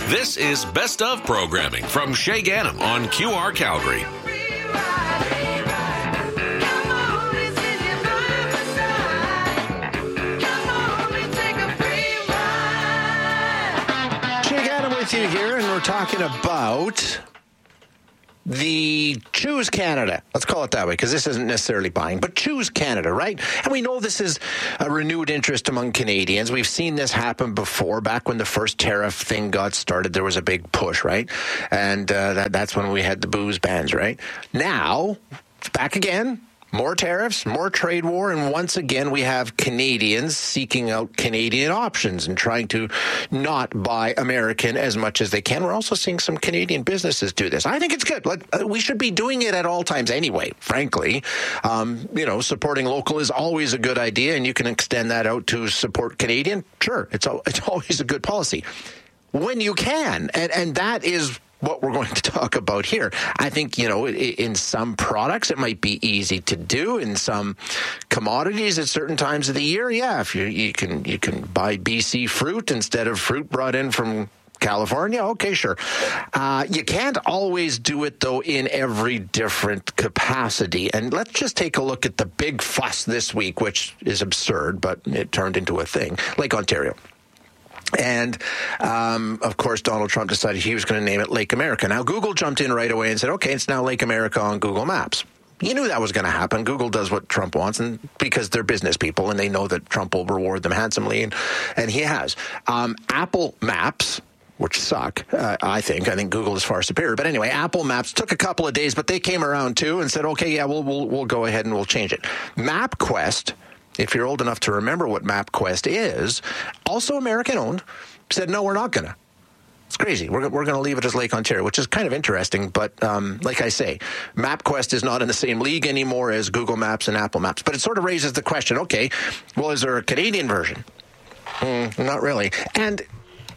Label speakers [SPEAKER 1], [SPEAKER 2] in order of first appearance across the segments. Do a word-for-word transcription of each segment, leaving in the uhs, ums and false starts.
[SPEAKER 1] This is Best of programming from Shay Ganem on Q R Calgary.
[SPEAKER 2] With you here, and we're talking about the Choose Canada. Let's call it that way, because this isn't necessarily buying, but Choose Canada, right? And we know this is a renewed interest among Canadians. We've seen this happen before. Back when the first tariff thing got started, there was a big push, right? And uh, that, that's when we had the booze bans, right? Now, it's back again. More tariffs, more trade war, and once again we have Canadians seeking out Canadian options and trying to not buy American as much as they can. We're also seeing some Canadian businesses do this. I think it's good. Like, we should be doing it at all times anyway, frankly. Um, you know, supporting local is always a good idea, and you can extend that out to support Canadian. Sure, it's, it's always a good policy when you can, and, and that is what we're going to talk about here. I think, you know, in some products it might be easy to do. In some commodities at certain times of the year, yeah, if you you can you can buy B C fruit instead of fruit brought in from California, okay, sure. Uh, you can't always do it, though, in every different capacity. And let's just take a look at the big fuss this week, which is absurd, but it turned into a thing, Lake Ontario. And, um, of course, Donald Trump decided he was going to name it Lake America. Now, Google jumped in right away and said, okay, it's now Lake America on Google Maps. You knew that was going to happen. Google does what Trump wants, and because they're business people, and they know that Trump will reward them handsomely, and, and he has. Um, Apple Maps, which suck, uh, I think. I think Google is far superior. But anyway, Apple Maps took a couple of days, but they came around, too, and said, okay, yeah, we'll we'll, we'll go ahead and we'll change it. MapQuest, if you're old enough to remember what MapQuest is, also American-owned, said, no, we're not going to. It's crazy. We're, we're going to leave it as Lake Ontario, which is kind of interesting. But um, like I say, MapQuest is not in the same league anymore as Google Maps and Apple Maps. But it sort of raises the question, okay, well, is there a Canadian version? Mm, not really. And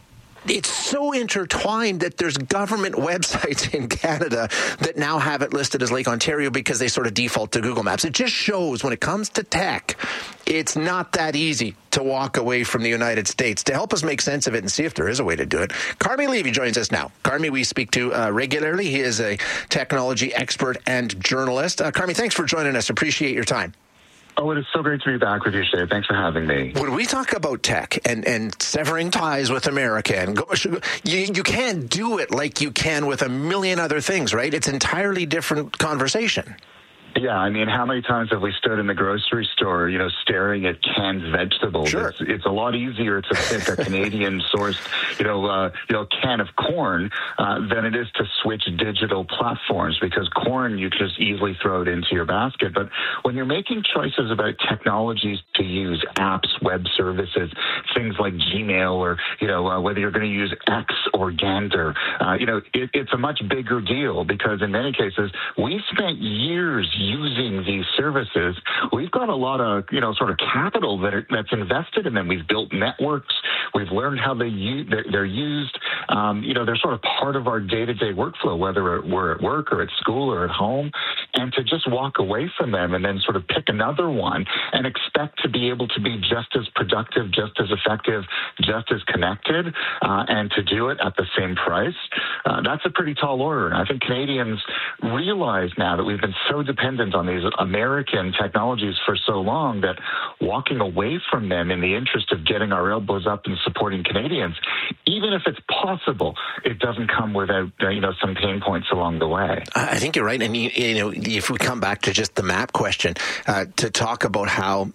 [SPEAKER 2] it's so intertwined that there's government websites in Canada that now have it listed as Lake Ontario because they sort of default to Google Maps. It just shows when it comes to tech, it's not that easy to walk away from the United States. To help us make sense of it and see if there is a way to do it, Carmi Levy joins us now. Carmi, we speak to uh, regularly. He is a technology expert and journalist. Uh, Carmi, thanks for joining us. Appreciate your time.
[SPEAKER 3] Oh, it is so great to be back with you, Shay. Thanks for having me.
[SPEAKER 2] When we talk about tech and, and severing ties with America, and go, you, you can't do it like you can with a million other things, right? It's an entirely different conversation.
[SPEAKER 3] Yeah, I mean, how many times have we stood in the grocery store, you know, staring at canned vegetables?
[SPEAKER 2] Sure.
[SPEAKER 3] It's, it's a lot easier to pick a Canadian-sourced, you know, uh, you know, can of corn uh, than it is to switch digital platforms, because corn, you can just easily throw it into your basket. But when you're making choices about technologies to use, apps, web services, things like Gmail, or, you know, uh, whether you're going to use X or Gander, uh, you know, it, it's a much bigger deal, because in many cases, we've spent years using these services. We've got a lot of, you know, sort of capital that are, that's invested in them. We've built networks. We've learned how they use, they're, they're used. Um, you know, they're sort of part of our day-to-day workflow, whether we're at work or at school or at home. And to just walk away from them and then sort of pick another one and expect to be able to be just as productive, just as effective, just as connected, uh, and to do it at the same price, uh, that's a pretty tall order. And I think Canadians realize now that we've been so dependent on these American technologies for so long that walking away from them in the interest of getting our elbows up and supporting Canadians, even if it's possible, it doesn't come without, you know, some pain points along the way.
[SPEAKER 2] I think you're right. And, you, you know, if we come back to just the map question, uh, to talk about how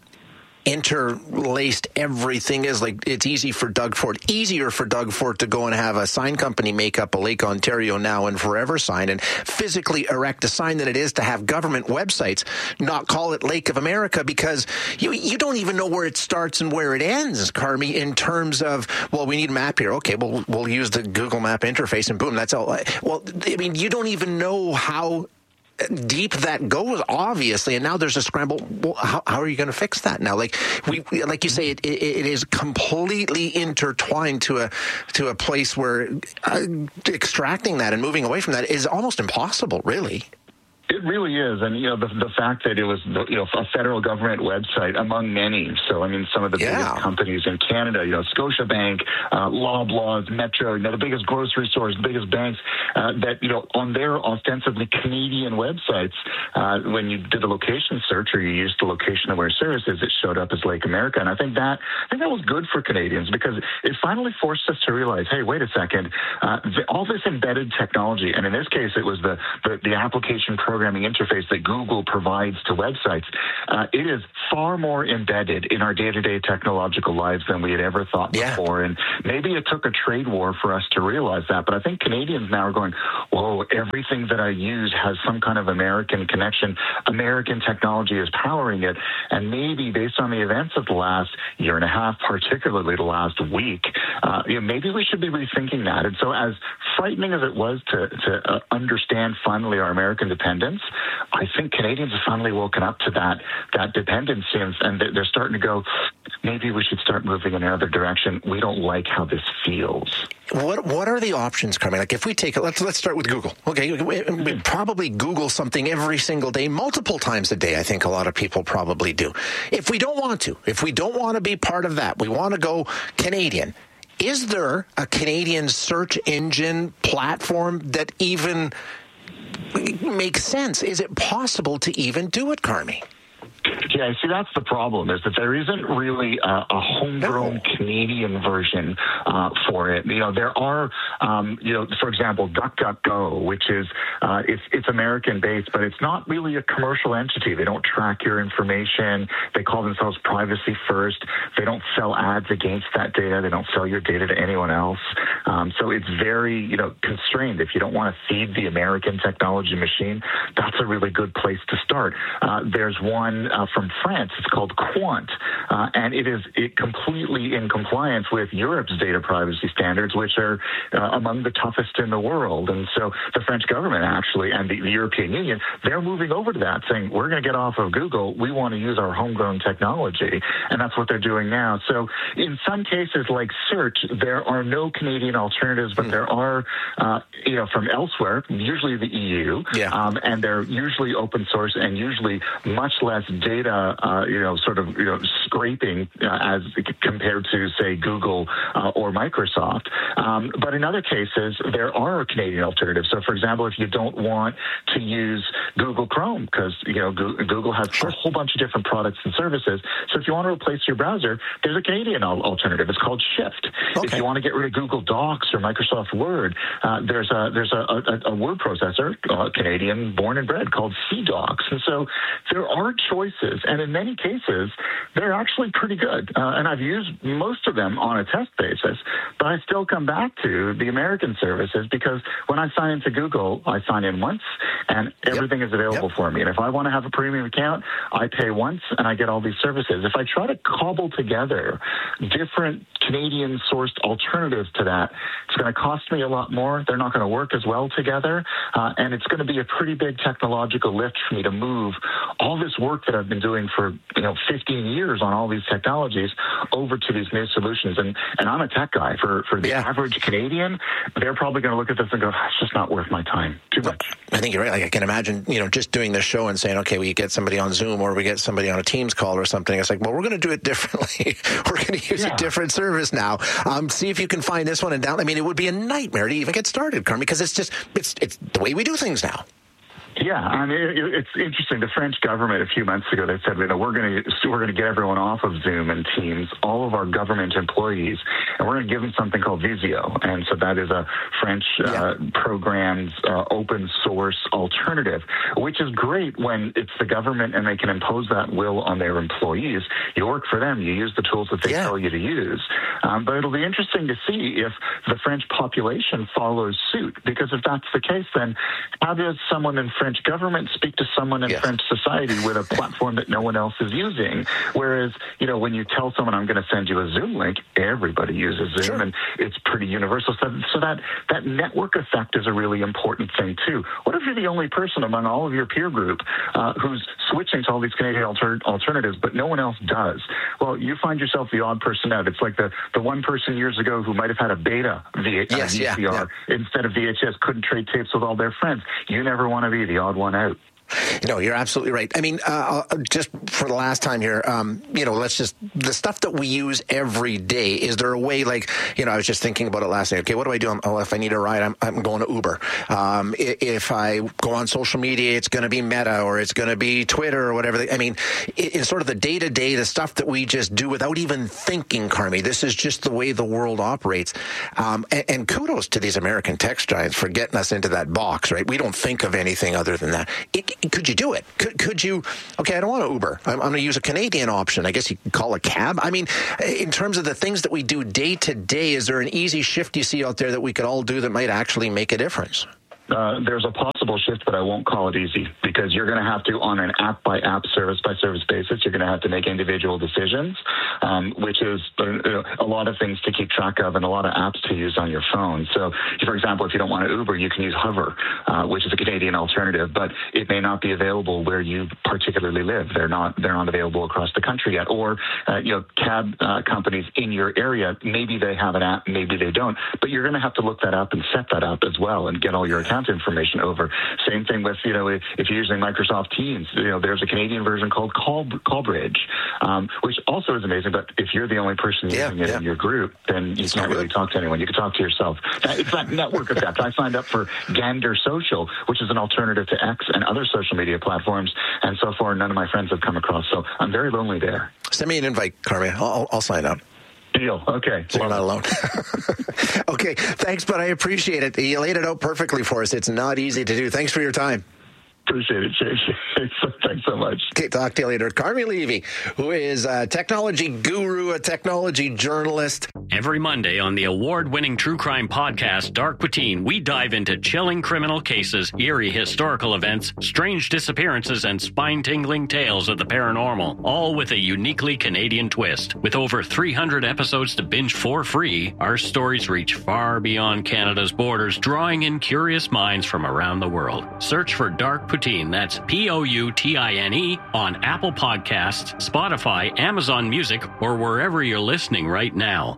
[SPEAKER 2] interlaced everything is, like, it's easy for Doug Ford, easier for Doug Ford to go and have a sign company make up a Lake Ontario Now and Forever sign and physically erect a sign than it is to have government websites not call it Lake of America, because you you don't even know where it starts and where it ends, Carmi, in terms of, well, we need a map here. Okay, well, we'll use the Google Map interface and boom, that's all. Well, I mean, you don't even know how deep that goes, obviously, and now there's a scramble. Well, how, how are you going to fix that now? Like we, like you say, it, it, it is completely intertwined to a to a place where uh, extracting that and moving away from that is almost impossible, really.
[SPEAKER 3] It really is, and you know the the fact that it was you know a federal government website among many. So I mean, some of the
[SPEAKER 2] Yeah.
[SPEAKER 3] biggest companies in Canada, you know, Scotiabank, uh, Loblaws, Metro, you know, the biggest grocery stores, the biggest banks, uh, that you know on their ostensibly Canadian websites, uh, when you did the location search or you used the location-aware services, it showed up as Lake America, and I think that I think that was good for Canadians because it finally forced us to realize, hey, wait a second, uh, the, all this embedded technology, and in this case, it was the the, the application programming interface that Google provides to websites. Uh, it is far more embedded in our day-to-day technological lives than we had ever thought
[SPEAKER 2] Yeah.
[SPEAKER 3] before. And maybe it took a trade war for us to realize that. But I think Canadians now are going, whoa, everything that I use has some kind of American connection. American technology is powering it. And maybe based on the events of the last year and a half, particularly the last week, uh, you know, maybe we should be rethinking that. And so as frightening as it was to, to uh, understand finally our American dependence, I think Canadians have finally woken up to that that dependency, and, and they're starting to go, maybe we should start moving in another direction. We don't like how this feels.
[SPEAKER 2] What what are the options, Carmi? Like if we take it, let's let's start with Google. Okay, we, we probably Google something every single day, multiple times a day. I think a lot of people probably do. If we don't want to, if we don't want to be part of that, we want to go Canadian. Is there a Canadian search engine platform that even makes sense? Is it possible to even do it, Carmi?
[SPEAKER 3] Yeah, see, that's the problem, is that there isn't really a, a homegrown
[SPEAKER 2] No.
[SPEAKER 3] Canadian version uh, for it. You know, there are, um, you know, for example, DuckDuckGo, which is, uh, it's, it's American-based, but it's not really a commercial entity. They don't track your information. They call themselves privacy first. They don't sell ads against that data. They don't sell your data to anyone else. Um, so it's very, you know, constrained. If you don't want to feed the American technology machine, that's a really good place to start. Uh, there's one uh, from France. It's called Quant, uh, and it is it completely in compliance with Europe's data privacy standards, which are uh, among the toughest in the world. And so the French government actually and the, the European Union, they're moving over to that, saying we're going to get off of Google. We want to use our homegrown technology, and that's what they're doing now. So in some cases, like search, there are no Canadian alternatives, but mm. there are, uh, you know, from elsewhere, usually the E U,
[SPEAKER 2] yeah.
[SPEAKER 3] um, and they're usually open source and usually much less data, uh, you know, sort of, you know, scraping uh, as compared to, say, Google uh, or Microsoft. Um, but in other cases, there are Canadian alternatives. So, for example, if you don't want to use Google Chrome, because, you know, Google has a whole bunch of different products and services. So if you want to replace your browser, there's a Canadian alternative. It's called Shift. Okay. If you want to get rid of Google Docs or Microsoft Word, uh, there's a there's a, a, a word processor, uh, Canadian born and bred, called CDocs. And so there are choices, and in many cases, they're actually pretty good. Uh, and I've used most of them on a test basis, but I still come back to the American services because when I sign into Google, I sign in once, and everything yep. is available yep. for me. And if I want to have a premium account, I pay once, and I get all these services. If I try to cobble together different Canadian-sourced alternatives to that, it's going to cost me a lot more. They're not going to work as well together, uh, and it's going to be a pretty big technological lift for me to move all this work that I've been doing for you know fifteen years on all these technologies over to these new solutions. And and I'm a tech guy. For for the yeah. average Canadian, they're probably going to look at this and go, it's just not worth my time. Too much.
[SPEAKER 2] I think you're right. Like I can imagine, you know, just doing this show and saying, okay, we get somebody on Zoom or we get somebody on a Teams call or something. It's like, well, we're going to do it differently. We're going to use yeah. a different service now. Um, see if you can find this one and down. I mean, it would be a nightmare to even get started, Carmi, because it's just it's it's the way we do things now.
[SPEAKER 3] Yeah, I mean, it, it's interesting. The French government a few months ago, they said, you know, we're going to we're going to get everyone off of Zoom and Teams, all of our government employees, and we're going to give them something called Visio. And so that is a French yeah. uh, program's uh, open source alternative, which is great when it's the government and they can impose that will on their employees. You work for them. You use the tools that they yeah. tell you to use. Um, but it'll be interesting to see if the French population follows suit, because if that's the case, then how does someone in French government speak to someone in yes. French society with a platform that no one else is using? Whereas, you know, when you tell someone I'm going to send you a Zoom link, everybody uses Zoom, sure. and it's pretty universal. So, so that, that network effect is a really important thing, too. What if you're the only person among all of your peer group uh, who's switching to all these Canadian alter- alternatives, but no one else does? Well, you find yourself the odd person out. It's like the, the one person years ago who might have had a beta v-
[SPEAKER 2] yes,
[SPEAKER 3] uh, V C R
[SPEAKER 2] yeah, yeah.
[SPEAKER 3] instead of V H S, couldn't trade tapes with all their friends. You never want to be the odd one out.
[SPEAKER 2] No, you're absolutely right. I mean, uh, just for the last time here, um, you know, let's just, the stuff that we use every day, is there a way, like, you know, I was just thinking about it last night. Okay, what do I do? Oh, if I need a ride, I'm, I'm going to Uber. Um, if I go on social media, it's going to be Meta or it's going to be Twitter or whatever. I mean, in sort of the day-to-day, the stuff that we just do without even thinking, Carmi, this is just the way the world operates. Um, and, and kudos to these American tech giants for getting us into that box, right? We don't think of anything other than that. It, could you do it? Could, could you, okay, I don't want to Uber. I'm, I'm going to use a Canadian option. I guess you could call a cab. I mean, in terms of the things that we do day to day, is there an easy shift you see out there that we could all do that might actually make a difference?
[SPEAKER 3] Uh, there's a possible shift, but I won't call it easy, because you're going to have to, on an app-by-app, service-by-service basis, you're going to have to make individual decisions, um, which is uh, a lot of things to keep track of and a lot of apps to use on your phone. So, for example, if you don't want to Uber, you can use Hover, uh, which is a Canadian alternative, but it may not be available where you particularly live. They're not they're not available across the country yet. Or, uh, you know, cab uh, companies in your area, maybe they have an app, maybe they don't, but you're going to have to look that up and set that up as well and get all your account information over. Same thing with, you know, if, if you're using Microsoft Teams, you know, there's a Canadian version called Call Callbridge, um, which also is amazing. But if you're the only person
[SPEAKER 2] yeah,
[SPEAKER 3] using it
[SPEAKER 2] yeah.
[SPEAKER 3] in your group, then you
[SPEAKER 2] it's
[SPEAKER 3] can't really talk to anyone. You can talk to yourself. It's that network effect. I signed up for Gander Social, which is an alternative to X and other social media platforms, and so far none of my friends have come across. So I'm very lonely there.
[SPEAKER 2] Send me an invite, Carmi. I'll, I'll sign up.
[SPEAKER 3] Deal. Okay.
[SPEAKER 2] So you're not alone. Okay. Thanks, but I appreciate it. You laid it out perfectly for us. It's not easy to do. Thanks for your time.
[SPEAKER 3] Appreciate it, Jay. Thanks so much.
[SPEAKER 2] Okay, talk to you later. Carmi Levy, who is a technology guru, a technology journalist.
[SPEAKER 4] Every Monday on the award-winning true crime podcast, Dark Poutine, we dive into chilling criminal cases, eerie historical events, strange disappearances, and spine-tingling tales of the paranormal, all with a uniquely Canadian twist. With over three hundred episodes to binge for free, our stories reach far beyond Canada's borders, drawing in curious minds from around the world. Search for Dark Poutine, that's P O U T I N E, on Apple Podcasts, Spotify, Amazon Music, or wherever you're listening right now.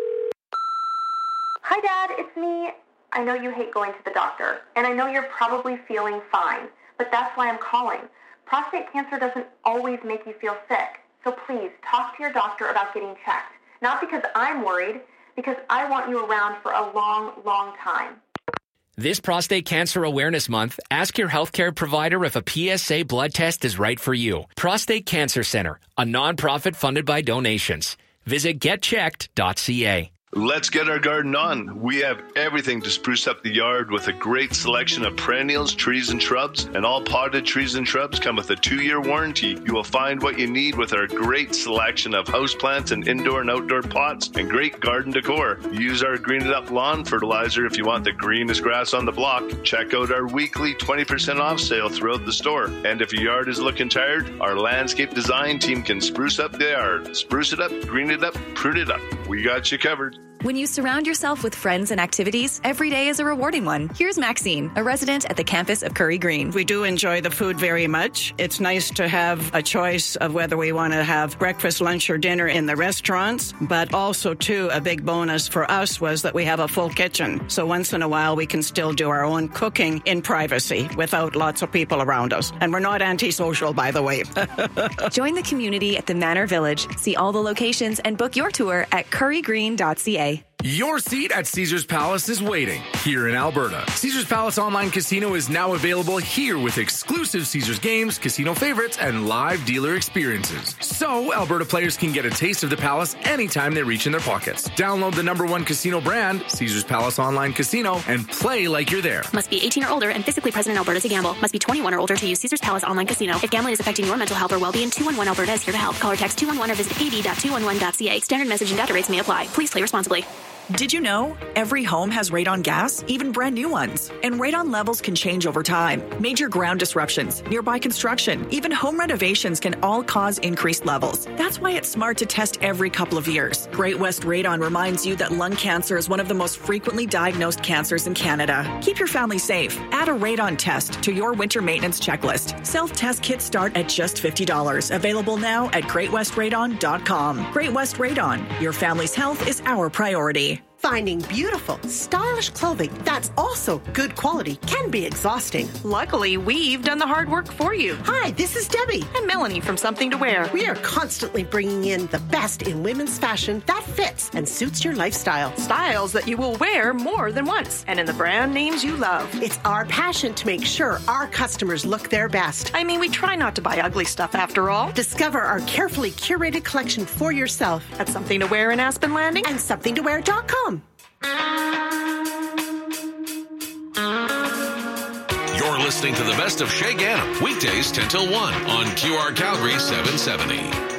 [SPEAKER 5] Hi, Dad, it's me. I know you hate going to the doctor, and I know you're probably feeling fine, but that's why I'm calling. Prostate cancer doesn't always make you feel sick, so please talk to your doctor about getting checked. Not because I'm worried, because I want you around for a long, long time.
[SPEAKER 6] This Prostate Cancer Awareness Month, ask your healthcare provider if a P S A blood test is right for you. Prostate Cancer Center, a nonprofit funded by donations. Visit get checked dot c a.
[SPEAKER 7] Let's get our garden on. We have everything to spruce up the yard with a great selection of perennials, trees, and shrubs. And all potted trees and shrubs come with a two-year warranty. You will find what you need with our great selection of houseplants and indoor and outdoor pots and great garden decor. Use our Green It Up lawn fertilizer if you want the greenest grass on the block. Check out our weekly twenty percent off sale throughout the store. And if your yard is looking tired, our landscape design team can spruce up the yard. Spruce it up, green it up, prune it up. We got you covered.
[SPEAKER 8] When you surround yourself with friends and activities, every day is a rewarding one. Here's Maxine, a resident at the campus of Curry Green.
[SPEAKER 9] We do enjoy the food very much. It's nice to have a choice of whether we want to have breakfast, lunch, or dinner in the restaurants, but also, too, a big bonus for us was that we have a full kitchen. So once in a while, we can still do our own cooking in privacy without lots of people around us. And we're not antisocial, by the way.
[SPEAKER 8] Join the community at the Manor Village. See all the locations and book your tour at curry green dot c a.
[SPEAKER 10] Your seat at Caesars Palace is waiting here in Alberta. Caesars Palace Online Casino is now available here with exclusive Caesars games, casino favorites, and live dealer experiences. So Alberta players can get a taste of the Palace anytime they reach in their pockets. Download the number one casino brand, Caesars Palace Online Casino, and play like you're there.
[SPEAKER 11] Must be eighteen or older and physically present in Alberta to gamble. Must be twenty-one or older to use Caesars Palace Online Casino. If gambling is affecting your mental health or well-being, two one one Alberta is here to help. Call or text two one one or visit a b dot two one one dot c a. Standard message and data rates may apply. Please play responsibly.
[SPEAKER 12] Did you know every home has radon gas, even brand new ones? And radon levels can change over time. Major ground disruptions, nearby construction, even home renovations can all cause increased levels. That's why it's smart to test every couple of years. Great West Radon reminds you that lung cancer is one of the most frequently diagnosed cancers in Canada. Keep your family safe. Add a radon test to your winter maintenance checklist. Self-test kits start at just fifty dollars. Available now at great west radon dot com. Great West Radon. Your family's health is our priority.
[SPEAKER 13] Finding beautiful, stylish clothing that's also good quality can be exhausting.
[SPEAKER 14] Luckily, we've done the hard work for you.
[SPEAKER 13] Hi, this is Debbie.
[SPEAKER 14] And Melanie from Something to Wear.
[SPEAKER 13] We are constantly bringing in the best in women's fashion that fits and suits your lifestyle.
[SPEAKER 14] Styles that you will wear more than once, and in the brand names you love.
[SPEAKER 13] It's our passion to make sure our customers look their best.
[SPEAKER 14] I mean, we try not to buy ugly stuff after all.
[SPEAKER 13] Discover our carefully curated collection for yourself
[SPEAKER 14] at Something to Wear in Aspen Landing
[SPEAKER 13] and something to wear dot com.
[SPEAKER 1] You're listening to the best of Shay Ganem, weekdays ten till one on Q R Calgary seven seventy.